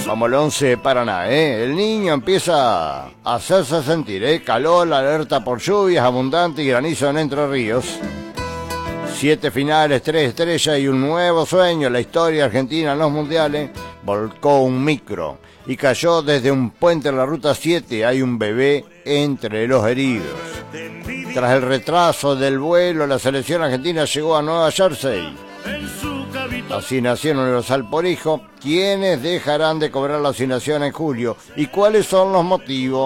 Vamos al 11 de Paraná, El niño empieza a hacerse sentir, Calor, alerta por lluvias abundantes y granizo en Entre Ríos. 7 finales, 3 estrellas y un nuevo sueño. La historia argentina en los mundiales. Volcó un micro y cayó desde un puente en la ruta 7. Hay un bebé entre los heridos. Tras el retraso del vuelo, la selección argentina llegó a Nueva Jersey. Asignación universal por hijo. ¿Quiénes dejarán de cobrar la asignación en julio? ¿Y cuáles son los motivos?